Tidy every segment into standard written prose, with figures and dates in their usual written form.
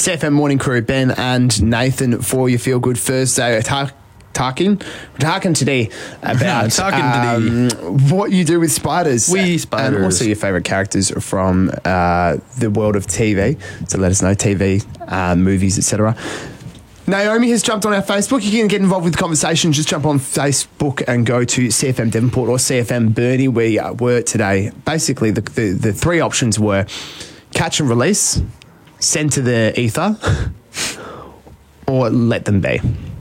CFM Morning Crew, Ben and Nathan for your Feel Good Thursday. Talking today about what you do with spiders. Spiders. And also your favourite characters from the world of TV. So let us know, TV, movies, etc. Naomi has jumped on our Facebook. You can get involved with the conversation. Just jump on Facebook and go to CFM Devonport or CFM Burnie, where you were today. Basically, the three options were catch and release, send to the ether, or let them be.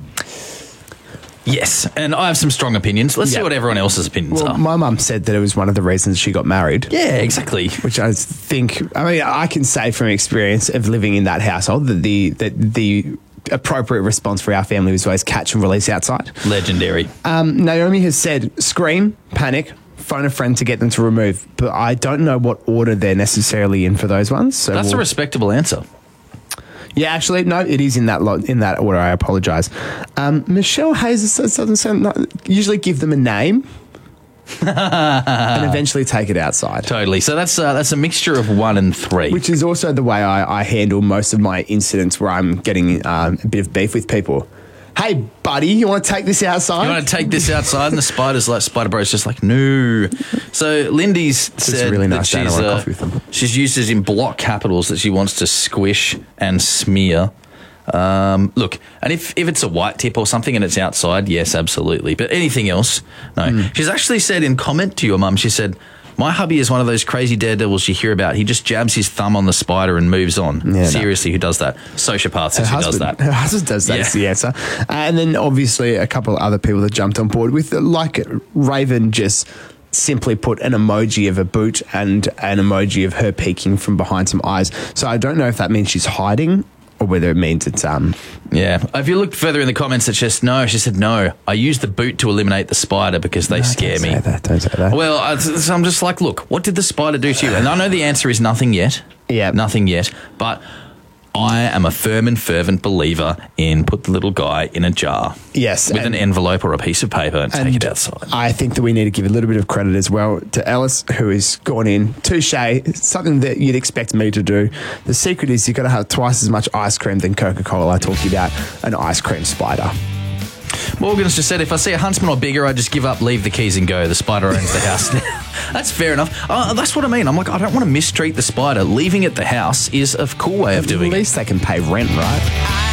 Yes, and I have some strong opinions. Let's see what everyone else's opinions are. My mum said that it was one of the reasons she got married. Yeah, exactly. Which I think, I can say from experience of living in that household that the appropriate response for our family was always catch and release outside. Legendary. Naomi has said scream, panic, phone a friend to get them to remove, but I don't know what order they're necessarily in for those ones. So that's a respectable answer. Yeah, actually, no, it is in that order. I apologise. Michelle Hayes says usually give them a name and eventually take it outside. Totally. So that's a mixture of 1 and 3. Which is also the way I handle most of my incidents where I'm getting a bit of beef with people. Hey, buddy, you want to take this outside? You want to take this outside? And the Spider Bro's just like, no. So Lindy's said really nice that she's used as in block capitals that she wants to squish and smear. Look, and if it's a white tip or something and it's outside, yes, absolutely. But anything else, no. She's actually said in comment to your mum, she said, my hubby is one of those crazy daredevils you hear about. He just jabs his thumb on the spider and moves on. Yeah, seriously, who does that? Sociopath says who does that. Her husband does that, is the answer. And then obviously a couple of other people that jumped on board with, like Raven just simply put an emoji of a boot and an emoji of her peeking from behind some eyes. So I don't know if that means she's hiding or whether it means it's yeah. If you look further in the comments, it's just no. She said no. I use the boot to eliminate the spider because they scare me. Don't say that. Well, so I'm just like, look, what did the spider do to you? And I know the answer is nothing yet. Yeah, nothing yet. But I am a firm and fervent believer in put the little guy in a jar. Yes. With an envelope or a piece of paper and take it outside. I think that we need to give a little bit of credit as well to Ellis, who has gone in. Touche, something that you'd expect me to do. The secret is you've got to have twice as much ice cream than Coca-Cola. I talked about an ice cream spider. Morgan's just said, if I see a huntsman or bigger, I just give up, leave the keys and go. The spider owns the house now. That's fair enough. That's what I mean. I'm like, I don't want to mistreat the spider. Leaving it the house is a cool way of doing it. At least they can pay rent, right?